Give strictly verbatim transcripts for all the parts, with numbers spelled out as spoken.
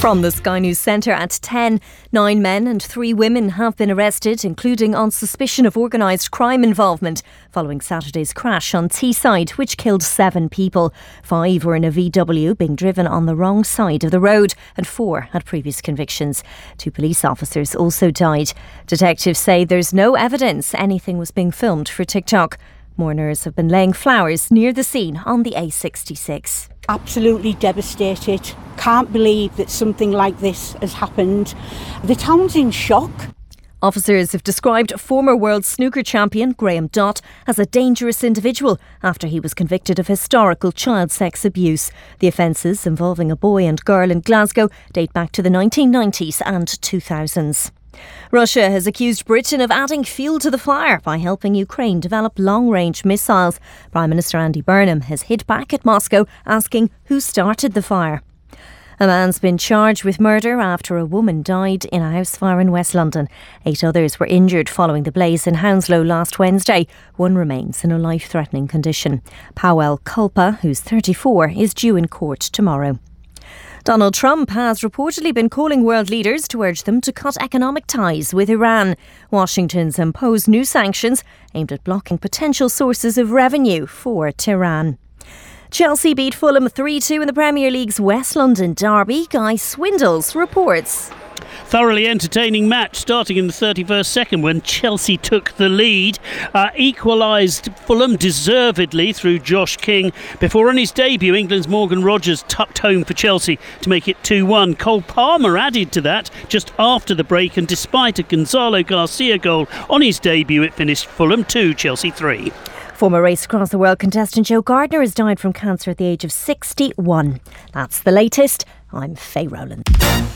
From the Sky News Centre at ten, nine men and three women have been arrested, including on suspicion of organised crime involvement, following Saturday's crash on Teesside, which killed seven people. Five were in a V W being driven on the wrong side of the road, and four had previous convictions. Two police officers also died. Detectives say there's no evidence anything was being filmed for TikTok. Mourners have been laying flowers near the scene on the A sixty-six. Absolutely devastated. Can't believe that something like this has happened. The town's in shock. Officers have described former world snooker champion Graham Dott as a dangerous individual after he was convicted of historical child sex abuse. The offences, involving a boy and girl in Glasgow, date back to the nineteen nineties and two thousands. Russia has accused Britain of adding fuel to the fire by helping Ukraine develop long-range missiles. Prime Minister Andy Burnham has hit back at Moscow, asking who started the fire. A man's been charged with murder after a woman died in a house fire in West London. Eight others were injured following the blaze in Hounslow last Wednesday. One remains in a life-threatening condition. Powell Culpa, who's thirty-four, is due in court tomorrow. Donald Trump has reportedly been calling world leaders to urge them to cut economic ties with Iran. Washington's imposed new sanctions aimed at blocking potential sources of revenue for Tehran. Chelsea beat Fulham three two in the Premier League's West London derby. Guy Swindles reports. Thoroughly entertaining match starting in the thirty-first second when Chelsea took the lead. Uh, equalised Fulham deservedly through Josh King. Before on his debut, England's Morgan Rogers tucked home for Chelsea to make it two one. Cole Palmer added to that just after the break, and despite a Gonzalo Garcia goal on his debut, it finished Fulham two, Chelsea three. Former Race Across the World contestant Joe Gardner has died from cancer at the age of sixty-one. That's the latest. I'm Faye Rowland.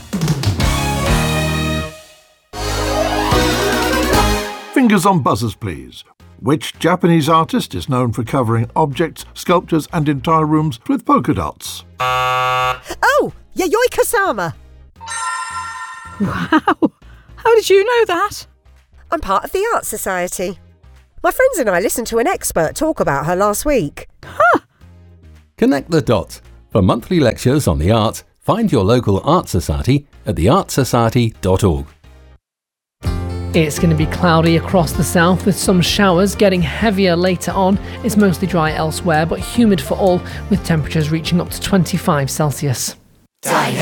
Fingers on buzzers, please. Which Japanese artist is known for covering objects, sculptures and entire rooms with polka dots? Oh, Yayoi Kusama. Wow. How did you know that? I'm part of the Art Society. My friends and I listened to an expert talk about her last week. Huh. Connect the dots. For monthly lectures on the arts, find your local art society at the art society dot org. It's going to be cloudy across the south with some showers getting heavier later on. It's mostly dry elsewhere but humid for all, with temperatures reaching up to twenty-five Celsius.